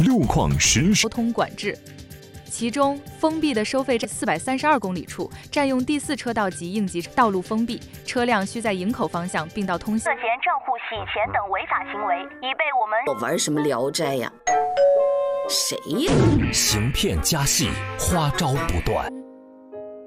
路况实时交通管制。其中，封闭的收费站432公里处占用第4车道及应急道路封闭，车辆需在营口方向并道通行。 涉嫌账户洗钱等违法行为，已被我玩什么聊斋呀？谁呀？ 行骗加戏，花招不断。